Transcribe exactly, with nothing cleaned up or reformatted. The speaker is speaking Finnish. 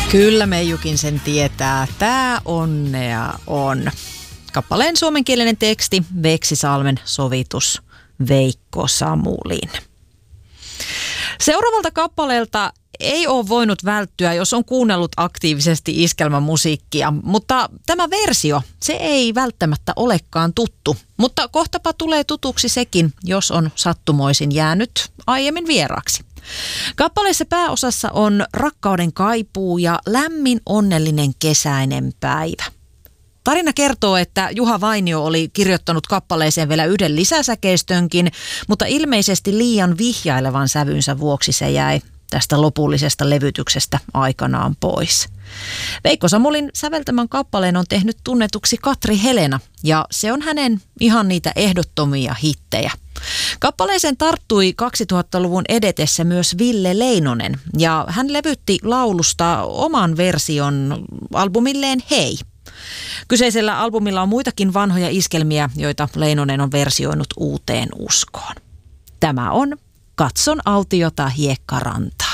Kyllä Meijukin sen tietää. Tää onnea on. Kappaleen suomenkielinen teksti, Veksisalmen sovitus, Veikko Samulin. Seuraavalta kappaleelta ei ole voinut välttyä, jos on kuunnellut aktiivisesti iskelmämusiikkia, mutta tämä versio, se ei välttämättä olekaan tuttu. Mutta kohtapa tulee tutuksi sekin, jos on sattumoisin jäänyt aiemmin vieraaksi. Kappaleessa pääosassa on rakkauden kaipuu ja lämmin onnellinen kesäinen päivä. Tarina kertoo, että Juha Vainio oli kirjoittanut kappaleeseen vielä yhden lisäsäkeistönkin, mutta ilmeisesti liian vihjailevan sävynsä vuoksi se jäi tästä lopullisesta levytyksestä aikanaan pois. Veikko Samulin säveltämän kappaleen on tehnyt tunnetuksi Katri Helena ja se on hänen ihan niitä ehdottomia hittejä. Kappaleeseen tarttui kaksituhattaluvun edetessä myös Ville Leinonen ja hän levytti laulusta oman version albumilleen Hei. Kyseisellä albumilla on muitakin vanhoja iskelmiä, joita Leinonen on versioinut uuteen uskoon. Tämä on Katson autiota hiekkaranta.